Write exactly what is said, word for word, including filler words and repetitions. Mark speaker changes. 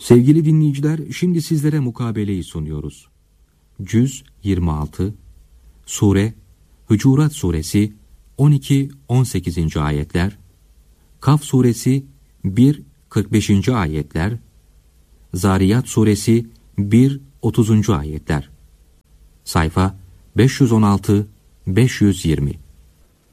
Speaker 1: Sevgili dinleyiciler, şimdi sizlere mukabeleyi sunuyoruz. Cüz yirmi altı, Sure, Hucurat Suresi on iki on sekizinci ayetler, Kaf Suresi bir kırk beşinci ayetler, Zariyat Suresi bir otuzuncu ayetler. Sayfa beş yüz on altı beş yüz yirmi.